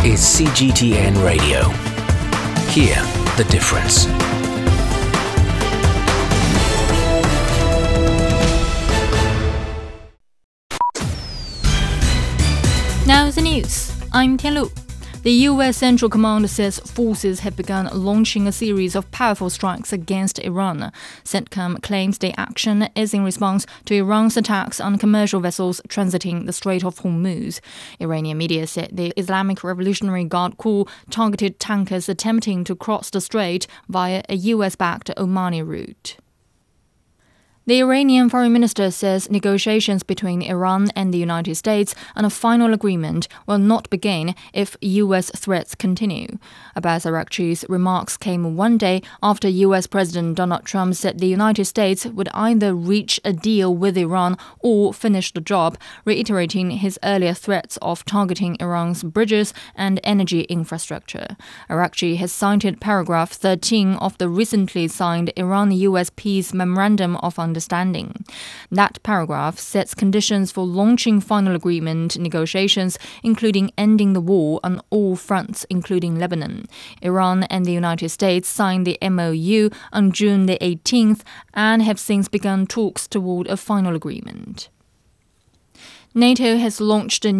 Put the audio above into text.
is CGTN Radio. Hear the difference. Now the news. I'm Tianlu. The U.S. Central Command says forces have begun launching a series of powerful strikes against Iran. CENTCOM claims the action is in response to Iran's attacks on commercial vessels transiting the Strait of Hormuz. Iranian media said the Islamic Revolutionary Guard Corps targeted tankers attempting to cross the strait via a U.S.-backed Omani route. The Iranian foreign minister says negotiations between Iran and the United States on a final agreement will not begin if U.S. threats continue. Abbas Araghchi's remarks came one day after U.S. President Donald Trump said the United States would either reach a deal with Iran or finish the job, reiterating his earlier threats of targeting Iran's bridges and energy infrastructure. Araghchi has cited paragraph 13 of the recently signed Iran-U.S. Peace Memorandum of Understanding. That paragraph sets conditions for launching final agreement negotiations, including ending the war on all fronts, including Lebanon. Iran and the United States signed the MOU on June the 18th and have since begun talks toward a final agreement. NATO has launched a